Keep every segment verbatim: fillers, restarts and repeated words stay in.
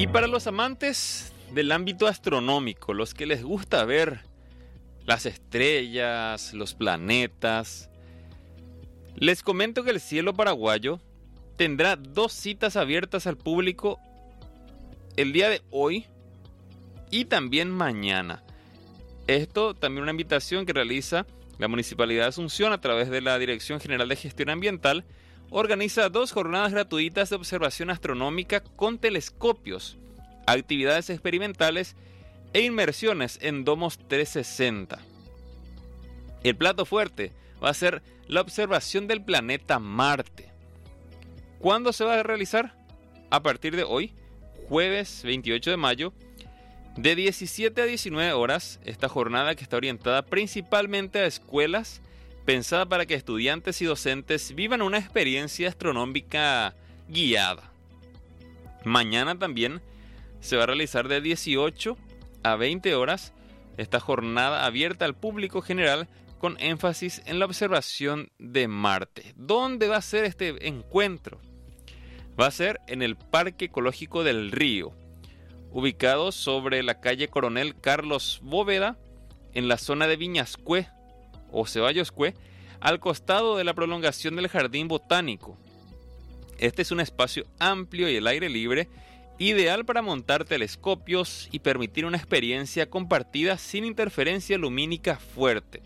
Y para los amantes del ámbito astronómico, los que les gusta ver las estrellas, los planetas, les comento que el cielo paraguayo tendrá dos citas abiertas al público el día de hoy y también mañana. Esto también una invitación que realiza la Municipalidad de Asunción a través de la Dirección General de Gestión Ambiental. Organiza dos jornadas gratuitas de observación astronómica con telescopios, actividades experimentales e inmersiones en domos trescientos sesenta. El plato fuerte va a ser la observación del planeta Marte. ¿Cuándo se va a realizar? A partir de hoy, jueves veintiocho de mayo, de diecisiete a diecinueve horas, esta jornada que está orientada principalmente a escuelas, pensada para que estudiantes y docentes vivan una experiencia astronómica guiada. Mañana también se va a realizar de dieciocho a veinte horas esta jornada abierta al público general con énfasis en la observación de Marte. ¿Dónde va a ser este encuentro? Va a ser en el Parque Ecológico del Río, ubicado sobre la calle Coronel Carlos Bóveda, en la zona de Viñascue o Ceballoscue, al costado de la prolongación del Jardín Botánico. Este es un espacio amplio y al aire libre, ideal para montar telescopios y permitir una experiencia compartida sin interferencia lumínica fuerte.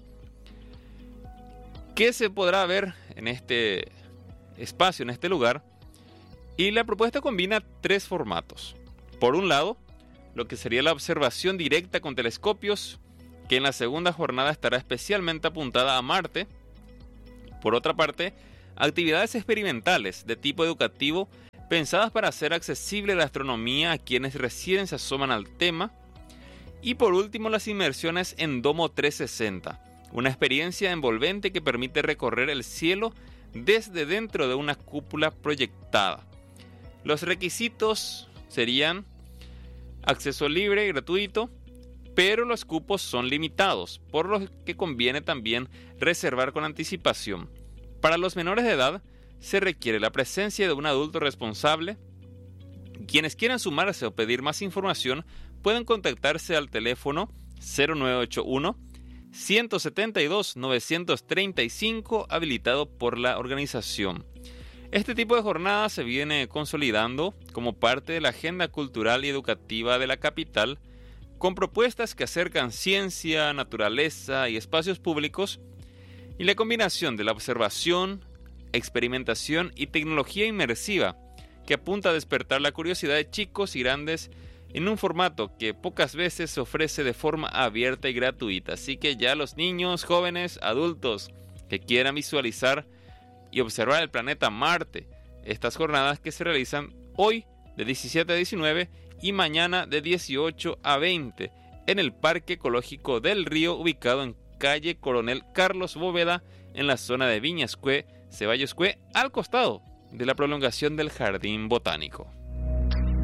¿Qué se podrá ver en este espacio, en este lugar? Y la propuesta combina tres formatos. Por un lado, lo que sería la observación directa con telescopios, que en la segunda jornada estará especialmente apuntada a Marte. Por otra parte, actividades experimentales de tipo educativo pensadas para hacer accesible la astronomía a quienes recién se asoman al tema. Y por último, las inmersiones en domo trescientos sesenta, una experiencia envolvente que permite recorrer el cielo desde dentro de una cúpula proyectada. Los requisitos serían acceso libre y gratuito, pero los cupos son limitados, por lo que conviene también reservar con anticipación. Para los menores de edad, se requiere la presencia de un adulto responsable. Quienes quieran sumarse o pedir más información pueden contactarse al teléfono cero nueve ocho uno, uno siete dos, nueve tres cinco, habilitado por la organización. Este tipo de jornada se viene consolidando como parte de la agenda cultural y educativa de la capital, con propuestas que acercan ciencia, naturaleza y espacios públicos, y la combinación de la observación, experimentación y tecnología inmersiva, que apunta a despertar la curiosidad de chicos y grandes en un formato que pocas veces se ofrece de forma abierta y gratuita. Así que ya los niños, jóvenes, adultos que quieran visualizar y observar el planeta Marte, estas jornadas que se realizan hoy de diecisiete a diecinueve y mañana de dieciocho a veinte en el Parque Ecológico del Río, ubicado en calle Coronel Carlos Bóveda, en la zona de Viñascue, Ceballoscue, al costado de la prolongación del Jardín Botánico.